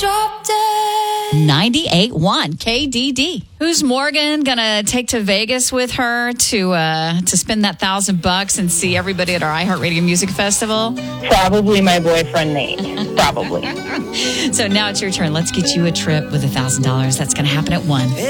Drop dead. 98.1 KDD. Who's Morgan gonna take to Vegas with her to spend that $1,000 and see everybody at our iHeartRadio Music Festival? Probably my boyfriend, Nate. Probably. So now it's your turn. Let's get you a trip with $1,000. That's gonna happen at 1.